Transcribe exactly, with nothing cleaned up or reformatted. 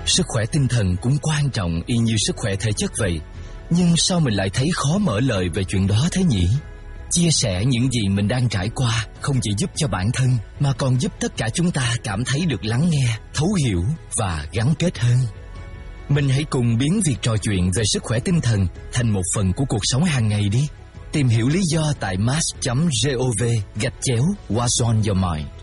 Sức khỏe tinh thần cũng quan trọng y như sức khỏe thể chất vậy. Nhưng sao mình lại thấy khó mở lời về chuyện đó thế nhỉ? Chia sẻ những gì mình đang trải qua không chỉ giúp cho bản thân mà còn giúp tất cả chúng ta cảm thấy được lắng nghe, thấu hiểu và gắn kết hơn. Mình hãy cùng biến việc trò chuyện về sức khỏe tinh thần thành một phần của cuộc sống hàng ngày đi. Tìm hiểu lý do tại mass chấm gov gạch chéo What's on your mind.